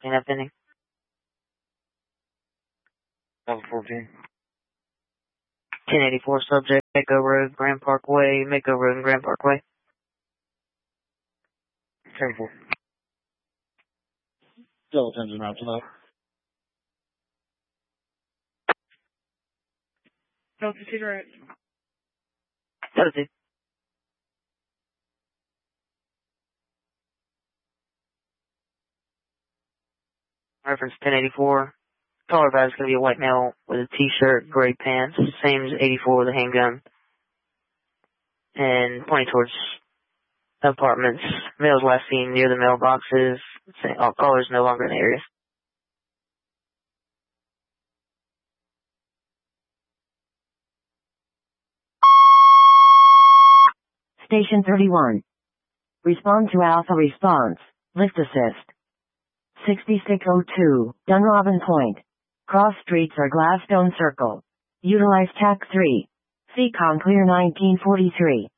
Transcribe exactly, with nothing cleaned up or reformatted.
fourteen F pending. Delta fourteen. ten eighty-four subject, Mako Road, Grand Parkway, Mako Road and Grand Parkway. ten four. Delta engine out tonight. Delta two direct. Delta two. Reference ten eighty-four. Caller badge is going to be a white male with a t-shirt, gray pants, same as eighty-four with a handgun. And pointing towards apartments. Male's last seen near the mailboxes. All callers no longer in the area. Station thirty-one. Respond to Alpha response. Lift assist. sixty-six oh two, Dunrobin Point. Cross streets are Gladstone Circle. Utilize T A C three. C COM clear nineteen forty-three.